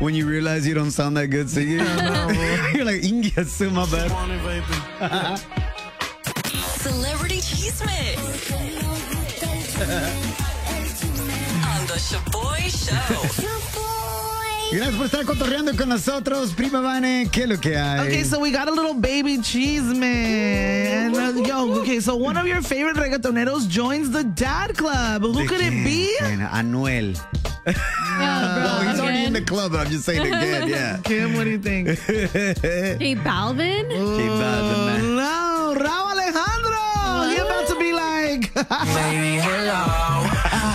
when you realize you don't sound that good singing. You're like, India, so my bad. Celebrity Cheesemate on the Shaboy Show. Gracias por estar cotorreando con nosotros, Prima Vane. ¿Qué es lo que hay? Okay, so we got a little baby Cheesemate. And so one of your favorite reggaetoneros joins the Dad Club. Who could it be? Anuel. Well, he's already in the club, but I'm just saying again, yeah. Kim, what do you think? J Balvin? J Balvin, man. No, Rauw Alejandro. He's about to be like... Baby, hello.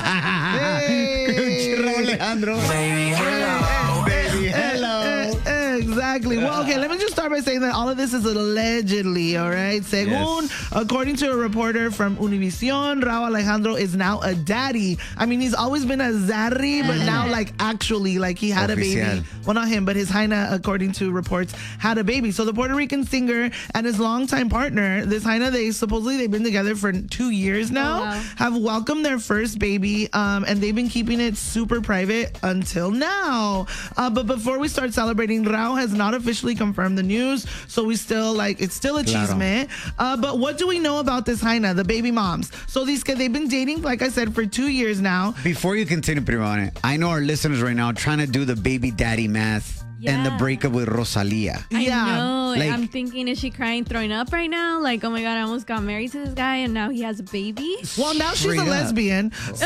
Hey. Rauw Alejandro. Baby, hello. Baby, hello. Exactly. Well, okay, let me just start by saying that all of this is allegedly, all right? Según, according to a reporter from Univision, Rauw Alejandro is now a daddy. I mean, he's always been a zaddy, but now, like, actually, like, he had a baby. Well, not him, but his Jaina, according to reports, had a baby. So the Puerto Rican singer and his longtime partner, this Jaina, they've been together for 2 years now, have welcomed their first baby, and they've been keeping it super private until now. But before we start celebrating, Rauw has not officially confirmed the news, so we still, like, it's still a chisme. But what do we know about this Jaina, the baby moms? So they've been dating, like I said, for 2 years now. Before you continue, Prima, I know our listeners right now are trying to do the baby daddy math and the breakup with Rosalia. I know. Like, I'm thinking, is she crying, throwing up right now? Like, oh my God, I almost got married to this guy and now he has a baby? Well, now she's a lesbian. So,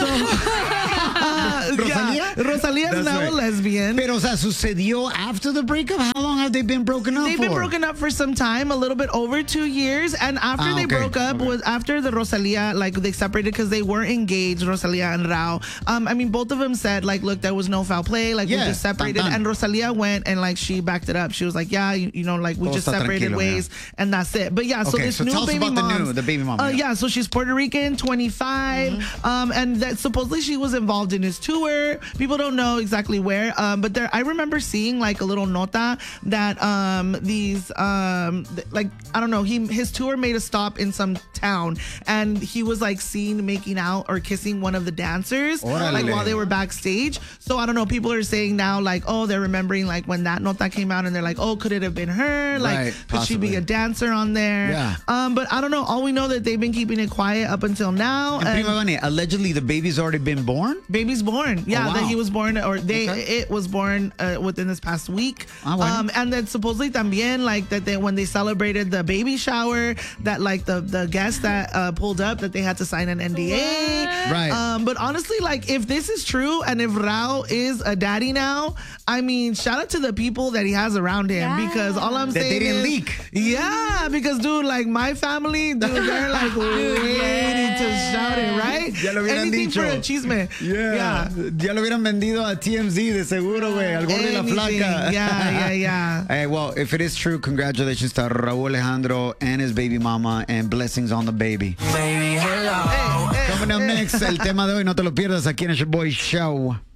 Rosalia is now a lesbian. Pero, o sea, sucedió after the breakup? How long have they been broken up They've been broken up for some time, a little bit over 2 years. And after they broke up was after the Rosalia, like, they separated because they were engaged, Rosalia and Rauw. I mean, both of them said, like, look, there was no foul play. Like, we just separated. And Rosalia went and, like, she backed it up. She was like, yeah, you know, like, we just separated ways and that's it. But yeah, so this new baby mom. The baby mom. Yeah, so she's Puerto Rican, 25. And that supposedly she was involved in his tour. People don't know exactly where. But I remember seeing, like, a little nota that like, I don't know, his tour made a stop in some town and he was, like, seen making out or kissing one of the dancers like while they were backstage. So I don't know, people are saying now, like, oh, they're remembering, like, when that nota came out and they're like, oh, could it have been her? Like, could she be a dancer on there? Yeah. But I don't know. All we know that they've been keeping it quiet up until now. And Prima Vane, allegedly the baby's already been born? Baby's born. Yeah, that he was born, or it was born within this past week. And then supposedly también, like, that when they celebrated the baby shower, that, like, the guests that pulled up, that they had to sign an NDA. Right. But honestly, like, if this is true and if Rauw is a daddy now, I mean, shout out to the people that he has around him, because all I'm saying they didn't leak. Yeah, because, dude, like, my family, dude, they're like waiting to shout it, right? Ya lo hubieran Anything dicho. for a chisme. Yeah. Ya lo hubieran vendido a TMZ de seguro, güey. Al gordo y la flaca. Yeah. Hey, well, if it is true, congratulations to Rauw Alejandro and his baby mama, and blessings on the baby. Baby, hello. Coming up next, el tema de hoy, no te lo pierdas aquí en el Shaboy Show.